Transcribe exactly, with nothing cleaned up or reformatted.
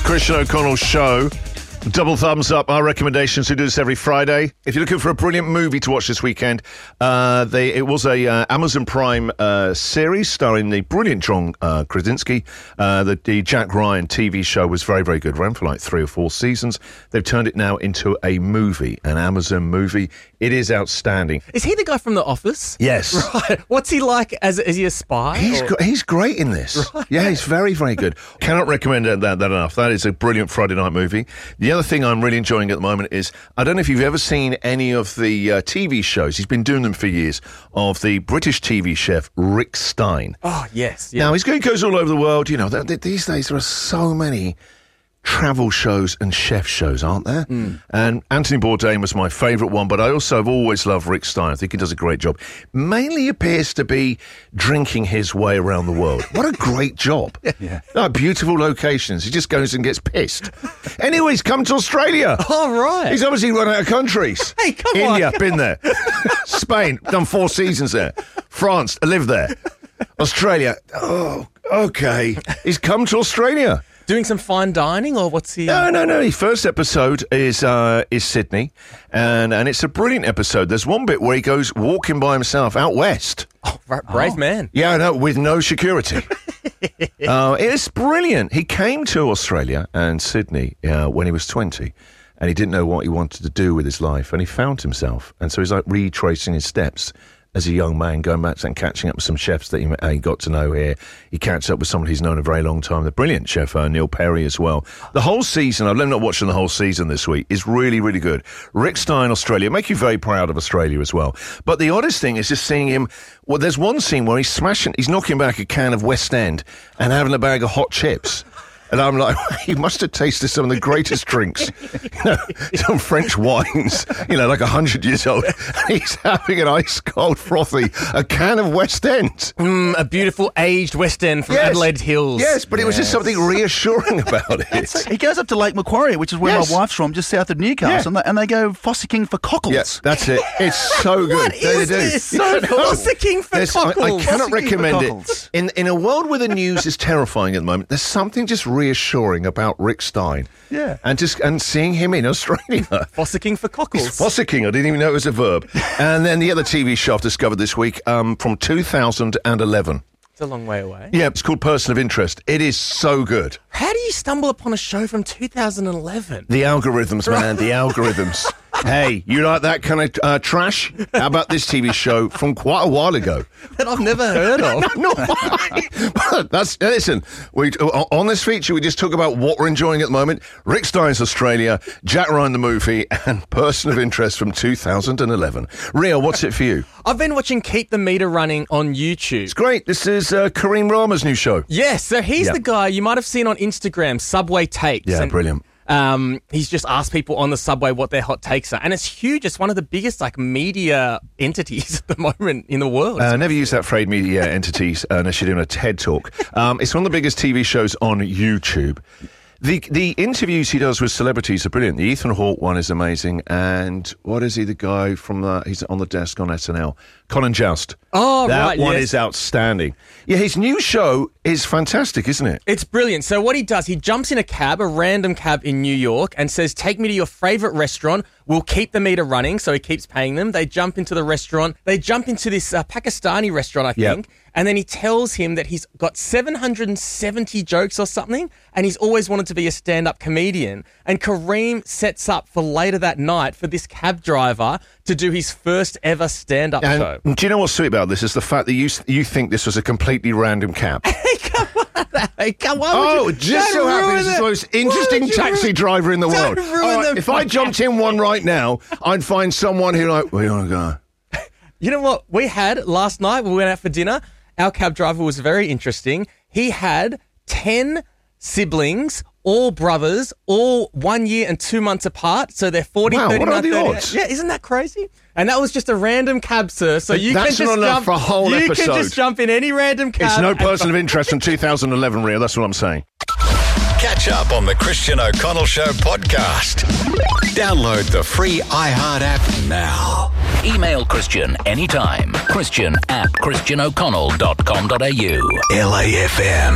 Christian O'Connell Show. Double thumbs up, our recommendations. We do this every Friday. If you're looking for a brilliant movie to watch this weekend, uh, they, it was a uh, Amazon Prime uh, series starring the brilliant John uh, Krasinski. Uh, the, the Jack Ryan T V show was very, very good. Ran for like three or four seasons. They've turned it now into a movie, an Amazon movie. It is outstanding. Is he the guy from The Office? Yes. Right. What's he like? As Is he a spy? He's, or? go- he's great in this. Right. Yeah, he's very, very good. Cannot recommend that, that enough. That is a brilliant Friday night movie. The other thing I'm really enjoying at the moment is, I don't know if you've ever seen any of the uh, T V shows, he's been doing them for years, of the British T V chef Rick Stein. Oh, yes. Yeah. Now, he's he goes all over the world. You know, th- th- these days there are so many travel shows and chef shows, aren't there? Mm. And Anthony Bourdain was my favourite one, but I also have always loved Rick Stein. I think he does a great job. Mainly appears to be drinking his way around the world. What a great job. Yeah. Like, beautiful locations. He just goes and gets pissed. Anyway, he's come to Australia. Oh, right. He's obviously run out of countries. Hey, come India, on. been there. Spain, done four seasons there. France, lived there. Australia, oh, okay. He's come to Australia. Doing some fine dining, or what's he? No, no, no. The first episode is uh, is Sydney, and and it's a brilliant episode. There's one bit where he goes walking by himself out west. Oh, brave oh. man. Yeah, no, with no security. uh, it's brilliant. He came to Australia and Sydney uh, when he was twenty, and he didn't know what he wanted to do with his life, and he found himself, and so he's like retracing his steps as a young man, going back and catching up with some chefs that he, uh, he got to know here. He catches up with someone he's known a very long time, the brilliant chef uh, Neil Perry as well. The whole season, I've not watching the whole season this week, is really, really good. Rick Stein, Australia, make you very proud of Australia as well. But the oddest thing is just seeing him, well, there's one scene where he's smashing, he's knocking back a can of West End and having a bag of hot chips. And I'm like, he must have tasted some of the greatest drinks, you know, some French wines, you know, like a hundred years old. And he's having an ice cold frothy, a can of West End. Mm, a beautiful aged West End from yes. Adelaide Hills. Yes, but yes. it was just something reassuring about it. Like, he goes up to Lake Macquarie, which is where yes. my wife's from, just south of Newcastle, yeah. and, they, and they go fossicking for cockles. Yes, yeah, that's it. It's so good. What they is do. this? So fossicking for there's, cockles. I, I cannot recommend it. In, in a world where the news is terrifying at the moment, there's something just reassuring about Rick Stein. Yeah. And just and seeing him in Australia. Fossicking for cockles. He's fossicking. I didn't even know it was a verb. And then the other T V show I've discovered this week um, from two thousand eleven. It's a long way away. Yeah, it's called Person of Interest. It is so good. How do you stumble upon a show from two thousand eleven? The algorithms, man. The algorithms. Hey, you like that kind of uh, trash? How about this T V show from quite a while ago? That I've never heard of. no, no. That's listen. We on this feature we just talk about what we're enjoying at the moment. Rick Stein's Australia, Jack Ryan the movie, and Person of Interest from two thousand eleven. Ria, what's it for you? I've been watching Keep the Meter Running on YouTube. It's great. This is uh, Kareem Rama's new show. Yes, so he's yep. the guy you might have seen on Instagram, Subway Takes. Yeah, and brilliant. Um, he's just asked people on the subway what their hot takes are, and it's huge. It's one of the biggest like media entities at the moment in the world. Uh, never use that phrase, media entities, uh, unless you're doing a TED talk. Um, it's one of the biggest T V shows on YouTube. The the interviews he does with celebrities are brilliant. The Ethan Hawke one is amazing, and what is he? The guy from the he's on the desk on S N L, Colin Joust. Oh, that right, one yes. is outstanding. Yeah, his new show is fantastic, isn't it? It's brilliant. So what he does, he jumps in a cab, a random cab in New York, and says, "Take me to your favorite restaurant. We'll keep the meter running." So he keeps paying them. They jump into the restaurant. They jump into this uh, Pakistani restaurant, I think. Yep. And then he tells him that he's got seven hundred seventy jokes or something, and he's always wanted to be a stand-up comedian. And Kareem sets up for later that night for this cab driver to do his first ever stand-up and show. Do you know what's sweet about this? Is the fact that you you think this was a completely random cab. Hey, come on. Hey, come on. Oh, it just so happens it's the most interesting taxi driver in the world. All right, if I jumped in one right now, I'd find someone who like, where you want to go? You know what? We had last night, we went out for dinner. Our cab driver was very interesting. He had ten siblings, all brothers, all one year and two months apart. So they're forty, wow, thirty-nine, what are the thirty. odds? Yeah, isn't that crazy? And that was just a random cab, sir. So but you that's can just not enough jump for a whole you episode. can just jump in any random cab. It's no person of interest from two thousand eleven, Rio. That's what I'm saying. Catch up on the Christian O'Connell Show podcast. Download the free iHeart app now. Email Christian anytime. Christian at christian o'connell dot com dot a u. L A F M.